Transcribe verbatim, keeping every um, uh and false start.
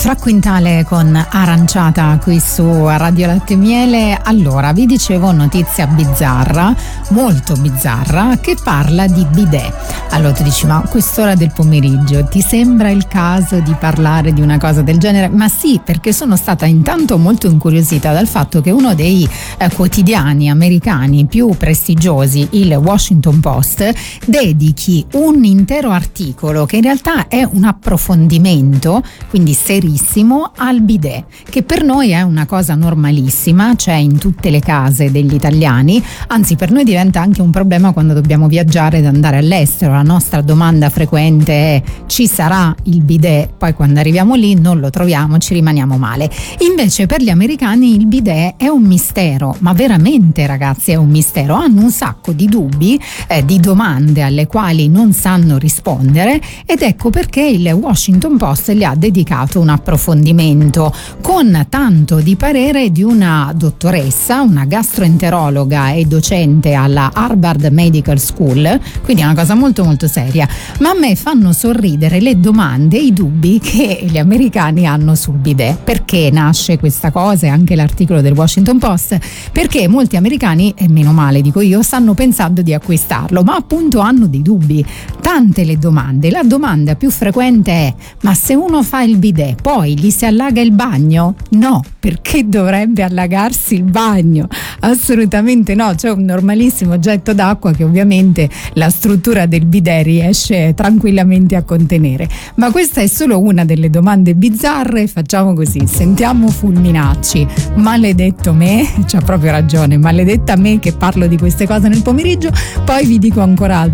Fra Quintale con Aranciata qui su Radio Latte e Miele. Allora, vi dicevo notizia bizzarra, molto bizzarra, che parla di bidet. Allora tu dici, ma a quest'ora del pomeriggio ti sembra il caso di parlare di una cosa del genere? Ma sì, perché sono stata intanto molto incuriosita dal fatto che uno dei eh, quotidiani americani più prestigiosi, il Washington Post, dedichi un intero articolo che in realtà è un approfondimento, quindi serissimo, al bidet, che per noi è una cosa normalissima, c'è in tutte le case degli italiani, anzi per noi diventa anche un problema quando dobbiamo viaggiare ed andare all'estero. La nostra domanda frequente è: ci sarà il bidet? Poi quando arriviamo lì non lo troviamo, ci rimaniamo male. Invece per gli americani il bidet è un mistero, ma veramente ragazzi è un mistero, hanno un sacco di dubbi, eh, di domande alle quali non sanno rispondere, ed ecco perché il Washington Post gli ha dedicato un approfondimento con tanto di parere di una dottoressa, una gastroenterologa e docente alla Harvard Medical School, quindi è una cosa molto molto seria. Ma a me fanno sorridere le domande e i dubbi che gli americani hanno sul bidet. Perché nasce questa cosa? E anche l'articolo del Washington Post, perché molti americani, e meno male dico io, stanno pensando di acquistarlo, ma appunto hanno dei dubbi, tante le domande. La domanda più frequente è: ma se uno fa il bidet poi gli si allaga il bagno? No, perché dovrebbe allagarsi il bagno? Assolutamente no, c'è un normalissimo getto d'acqua che ovviamente la struttura del bidet riesce tranquillamente a contenere. Ma questa è solo una delle domande bizzarre. Facciamo così, sentiamo Fulminacci, maledetto me, c'ha proprio ragione, maledetta me che parlo di queste cose nel pomeriggio, poi vi dico ancora altro.